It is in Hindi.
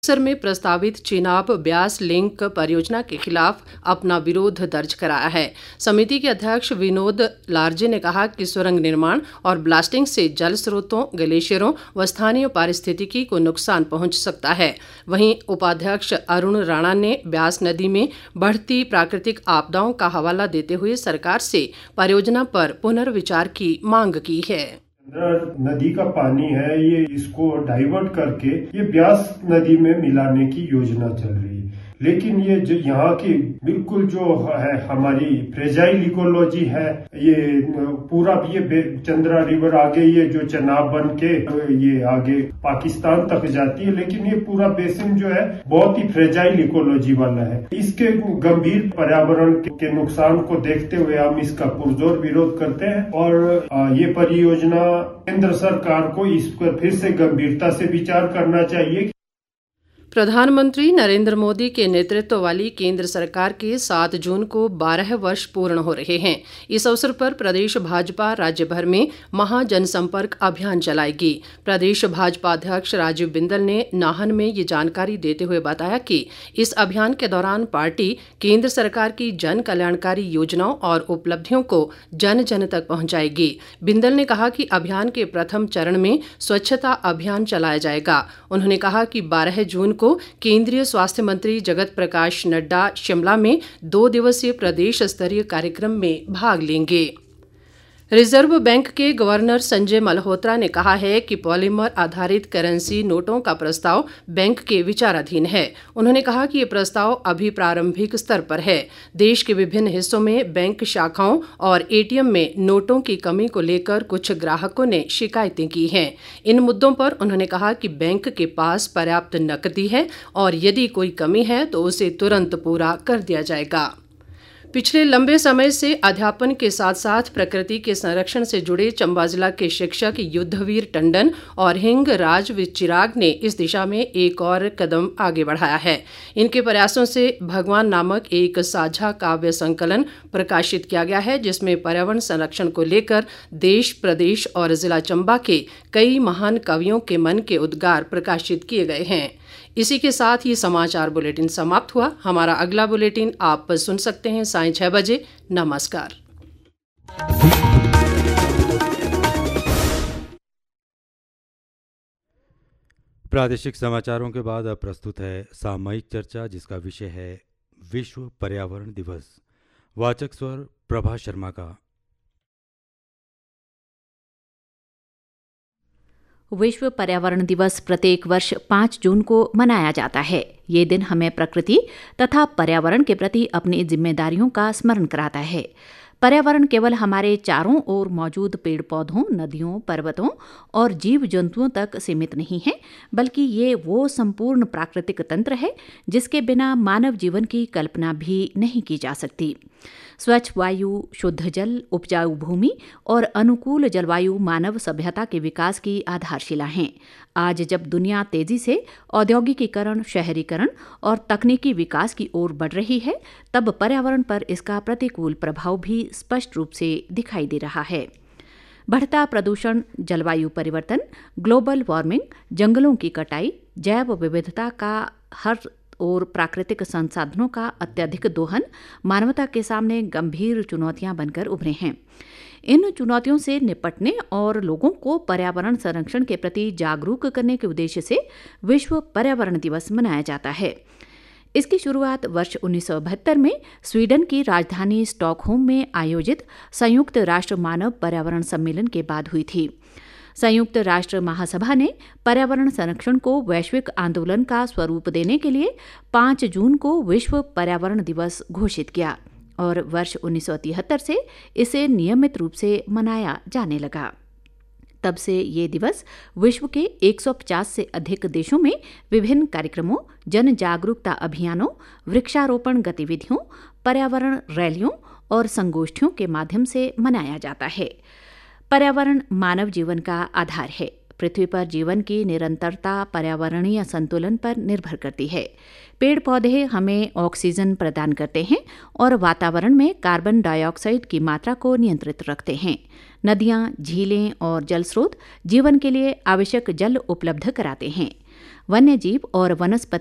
अमृतसर में प्रस्तावित चिनाब ब्यास लिंक परियोजना के खिलाफ अपना विरोध दर्ज कराया है। समिति के अध्यक्ष विनोद लारजे ने कहा कि सुरंग निर्माण और ब्लास्टिंग से जल स्रोतों, ग्लेशियरों व स्थानीय पारिस्थितिकी को नुकसान पहुंच सकता है। वहीं उपाध्यक्ष अरुण राणा ने ब्यास नदी में बढ़ती प्राकृतिक आपदाओं का हवाला देते हुए सरकार से परियोजना पर पुनर्विचार की मांग की है। नदी का पानी है, ये इसको डाइवर्ट करके ये ब्यास नदी में मिलाने की योजना चल रही है। लेकिन ये जो यहाँ की बिल्कुल जो है हमारी फ्रेजाइल इकोलॉजी है, ये पूरा ये चंद्रा रिवर आगे ये जो चनाब बन के ये आगे पाकिस्तान तक जाती है, लेकिन ये पूरा बेसिन जो है बहुत ही फ्रेजाइल इकोलॉजी वाला है। इसके गंभीर पर्यावरण के नुकसान को देखते हुए हम इसका पुरजोर विरोध करते हैं और ये परियोजना केंद्र सरकार को इस पर फिर से गंभीरता से विचार करना चाहिए। प्रधानमंत्री नरेंद्र मोदी के नेतृत्व वाली केंद्र सरकार के 7 जून को 12 वर्ष पूर्ण हो रहे हैं। इस अवसर पर प्रदेश भाजपा राज्य भर में महाजनसंपर्क अभियान चलाएगी। प्रदेश भाजपा अध्यक्ष राजीव बिंदल ने नाहन में ये जानकारी देते हुए बताया कि इस अभियान के दौरान पार्टी केंद्र सरकार की जन कल्याणकारी योजनाओं और उपलब्धियों को जन जन तक पहुंचाएगी। बिंदल ने कहा कि अभियान के प्रथम चरण में स्वच्छता अभियान चलाया जाएगा। उन्होंने कहा कि 12 जून को केंद्रीय स्वास्थ्य मंत्री जगत प्रकाश नड्डा शिमला में 2 दिवसीय प्रदेश स्तरीय कार्यक्रम में भाग लेंगे। रिजर्व बैंक के गवर्नर संजय मल्होत्रा ने कहा है कि पॉलीमर आधारित करेंसी नोटों का प्रस्ताव बैंक के विचाराधीन है। उन्होंने कहा कि ये प्रस्ताव अभी प्रारंभिक स्तर पर है। देश के विभिन्न हिस्सों में बैंक शाखाओं और एटीएम में नोटों की कमी को लेकर कुछ ग्राहकों ने शिकायतें की हैं। इन मुद्दों पर उन्होंने कहा कि बैंक के पास पर्याप्त नकदी है और यदि कोई कमी है तो उसे तुरंत पूरा कर दिया जाएगा। पिछले लंबे समय से अध्यापन के साथ साथ प्रकृति के संरक्षण से जुड़े चंबा जिला के शिक्षक युद्धवीर टंडन और हिंग राज चिराग ने इस दिशा में एक और कदम आगे बढ़ाया है। इनके प्रयासों से भगवान नामक एक साझा काव्य संकलन प्रकाशित किया गया है, जिसमें पर्यावरण संरक्षण को लेकर देश, प्रदेश और जिला चंबा के कई महान कवियों के मन के उद्गार प्रकाशित किए गए हैं। इसी के साथ ये समाचार बुलेटिन समाप्त हुआ। हमारा अगला बुलेटिन आप सुन सकते हैं 6:30 बजे। नमस्कार। प्रादेशिक समाचारों के बाद अब प्रस्तुत है सामयिक चर्चा, जिसका विषय है विश्व पर्यावरण दिवस। वाचक स्वर प्रभा शर्मा का। विश्व पर्यावरण दिवस प्रत्येक वर्ष 5 जून को मनाया जाता है। ये दिन हमें प्रकृति तथा पर्यावरण के प्रति अपनी जिम्मेदारियों का स्मरण कराता है। पर्यावरण केवल हमारे चारों ओर मौजूद पेड़ पौधों, नदियों, पर्वतों और जीव जंतुओं तक सीमित नहीं है, बल्कि ये वो संपूर्ण प्राकृतिक तंत्र है जिसके बिना मानव जीवन की कल्पना भी नहीं की जा सकती। स्वच्छ वायु, शुद्ध जल, उपजाऊ भूमि और अनुकूल जलवायु मानव सभ्यता के विकास की आधारशिला हैं। आज जब दुनिया तेजी से औद्योगिकीकरण, शहरीकरण और तकनीकी विकास की ओर बढ़ रही है, तब पर्यावरण पर इसका प्रतिकूल प्रभाव भी स्पष्ट रूप से दिखाई दे रहा है। बढ़ता प्रदूषण, जलवायु परिवर्तन, ग्लोबल वार्मिंग, जंगलों की कटाई, जैव विविधता का हर और प्राकृतिक संसाधनों का अत्यधिक दोहन मानवता के सामने गंभीर चुनौतियां बनकर उभरे हैं। इन चुनौतियों से निपटने और लोगों को पर्यावरण संरक्षण के प्रति जागरूक करने के उद्देश्य से विश्व पर्यावरण दिवस मनाया जाता है। इसकी शुरुआत वर्ष 1972 में स्वीडन की राजधानी स्टॉकहोम में आयोजित संयुक्त राष्ट्र मानव पर्यावरण सम्मेलन के बाद हुई थी। संयुक्त राष्ट्र महासभा ने पर्यावरण संरक्षण को वैश्विक आंदोलन का स्वरूप देने के लिए 5 जून को विश्व पर्यावरण दिवस घोषित किया और वर्ष 1973 से इसे नियमित रूप से मनाया जाने लगा। तब से ये दिवस विश्व के 150 से अधिक देशों में विभिन्न कार्यक्रमों, जन जागरूकता अभियानों, वृक्षारोपण गतिविधियों, पर्यावरण रैलियों और संगोष्ठियों के माध्यम से मनाया जाता है। पर्यावरण मानव जीवन का आधार है। पृथ्वी पर जीवन की निरंतरता पर्यावरणीय संतुलन पर निर्भर करती है। पेड़ पौधे हमें ऑक्सीजन प्रदान करते हैं और वातावरण में कार्बन डाइऑक्साइड की मात्रा को नियंत्रित रखते हैं। नदियाँ, झीलें और जल स्रोत जीवन के लिए आवश्यक जल उपलब्ध कराते हैं। वन्य जीव और वनस्पति